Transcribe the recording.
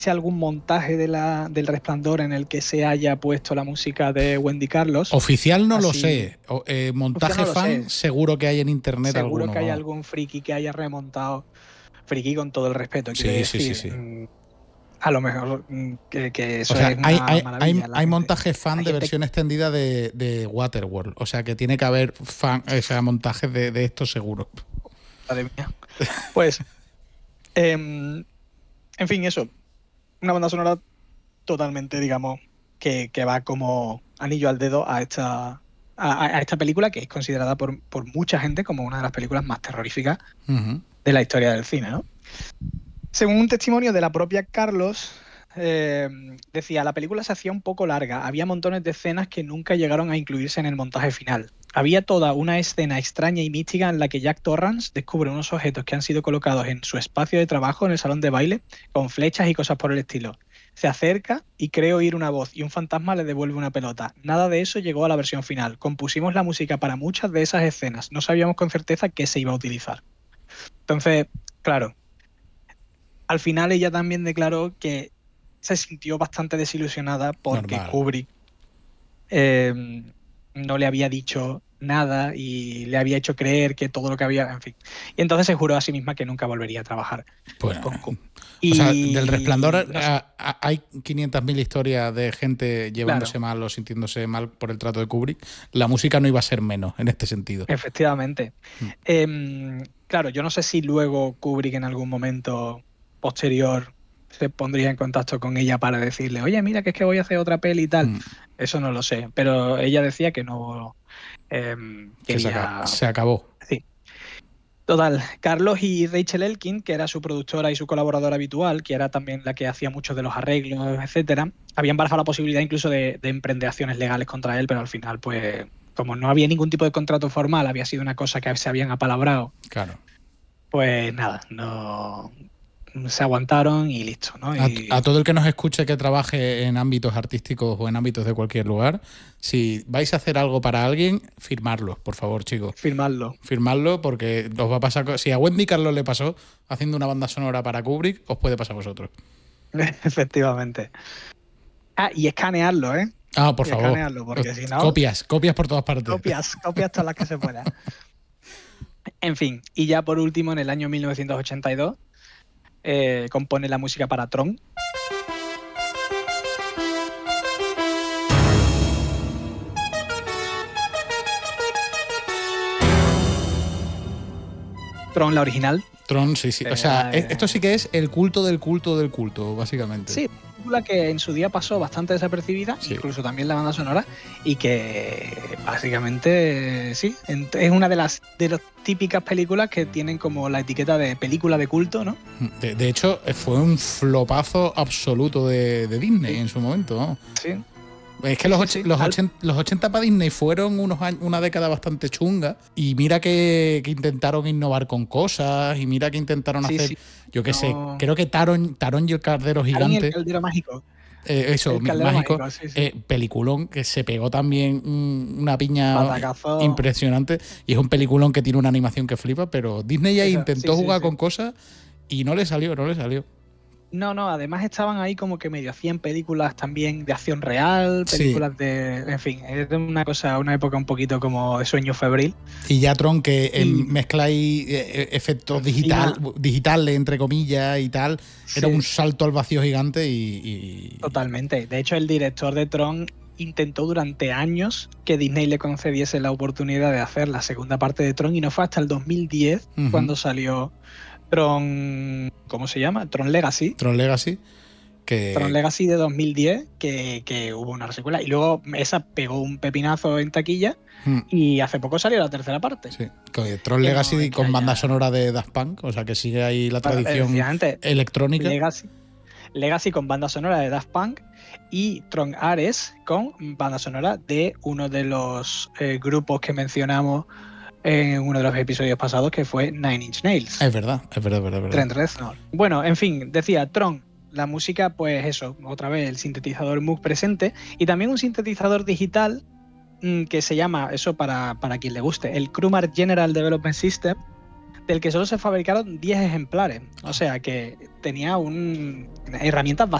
algún montaje del Resplandor en el que se haya puesto la música de Wendy Carlos. Oficial no lo sé. Montaje no lo fan sé. seguro que hay en internet Seguro alguno. que hay algún friki que haya remontado. Friki con todo el respeto, quiero decir. Sí. A lo mejor que eso, o sea, es una maravilla. Hay montajes fan de versión extendida de Waterworld. O sea, que tiene que haber montajes de esto seguro. Madre mía. Pues, en fin, eso. Una banda sonora totalmente, digamos, que va como anillo al dedo a esta película, que es considerada por mucha gente como una de las películas más terroríficas de la historia del cine, ¿no? Según un testimonio de la propia Carlos, decía, la película se hacía un poco larga, había montones de escenas que nunca llegaron a incluirse en el montaje final. Había toda una escena extraña y mística en la que Jack Torrance descubre unos objetos que han sido colocados en su espacio de trabajo en el salón de baile, con flechas y cosas por el estilo. Se acerca y cree oír una voz y un fantasma le devuelve una pelota. Nada de eso llegó a la versión final. Compusimos la música para muchas de esas escenas. No sabíamos con certeza qué se iba a utilizar. Entonces, claro, al final ella también declaró que se sintió bastante desilusionada porque Normal. Kubrick no le había dicho nada y le había hecho creer que todo lo que había, en fin. Y entonces se juró a sí misma que nunca volvería a trabajar con Kubrick. O sea, del Resplandor hay 500.000 historias de gente llevándose mal o sintiéndose mal por el trato de Kubrick. La música no iba a ser menos en este sentido. Efectivamente. Claro, yo no sé si luego Kubrick en algún momento posterior se pondría en contacto con ella para decirle, oye, mira, que es que voy a hacer otra peli y tal. Eso no lo sé, pero ella decía que no quería... Se acabó. Sí. Total, Carlos y Rachel Elkin, que era su productora y su colaboradora habitual, que era también la que hacía muchos de los arreglos, etcétera, habían barajado la posibilidad incluso de emprender acciones legales contra él, pero al final, pues, como no había ningún tipo de contrato formal, había sido una cosa que se habían apalabrado. Claro. Pues nada, no se aguantaron y listo, ¿no? A todo el que nos escuche que trabaje en ámbitos artísticos o en ámbitos de cualquier lugar, si vais a hacer algo para alguien, firmarlo, por favor, chicos. Firmadlo porque os va a pasar. Si a Wendy Carlos le pasó haciendo una banda sonora para Kubrick, os puede pasar a vosotros. Efectivamente. Y escanearlo, ¿eh? Por favor. Escanearlo, porque si no... Copias por todas partes. Copias todas las que se puedan. En fin, y ya por último, en el año 1982, compone la música para Tron. Tron, la original. Tron, sí. O sea, esto sí que es el culto del culto del culto, básicamente. Sí, película que en su día pasó bastante desapercibida, incluso también la banda sonora, y que básicamente sí, es una de las típicas películas que tienen como la etiqueta de película de culto, ¿no? De hecho, fue un flopazo absoluto de Disney en su momento, ¿no? Sí. Es que los 80 para Disney fueron una década bastante chunga, y mira que intentaron innovar con cosas, y mira que intentaron hacer, yo qué sé, creo que Taron y el Caldero Gigante. Taron y el Caldero Mágico. Eso, mágico. Peliculón que se pegó también una piña Batacazo. Impresionante, y es un peliculón que tiene una animación que flipa, pero Disney ya intentó jugar con cosas y no le salió. No, además estaban ahí como que medio hacían películas también de acción real, películas de... En fin, es una época un poquito como de sueño febril. Y ya Tron, que mezcla ahí efectos digitales, entre comillas, y tal, era un salto al vacío gigante y... Totalmente. De hecho, el director de Tron intentó durante años que Disney le concediese la oportunidad de hacer la segunda parte de Tron, y no fue hasta el 2010 cuando salió Tron, ¿cómo se llama? Tron Legacy. Tron Legacy de 2010, que hubo una secuela. Y luego esa pegó un pepinazo en taquilla y hace poco salió la tercera parte. Sí, Tron Legacy con banda sonora de Daft Punk, o sea que sigue ahí la tradición electrónica. Legacy con banda sonora de Daft Punk, y Tron Ares con banda sonora de uno de los grupos que mencionamos en uno de los episodios pasados, que fue Nine Inch Nails. Es verdad. Trent Reznor. Bueno, en fin, decía Tron, la música, pues eso, otra vez el sintetizador Moog presente, y también un sintetizador digital que se llama, eso para quien le guste, el Krumar General Development System, del que solo se fabricaron 10 ejemplares. O sea que tenía herramientas